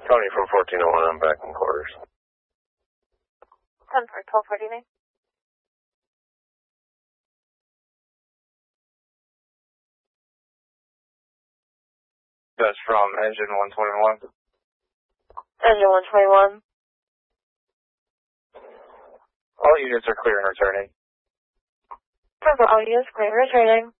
Tony from 1401, I'm back in quarters. 10 for 1249. That's from engine 121. Engine 121. All units are clear and returning. All units clear and returning.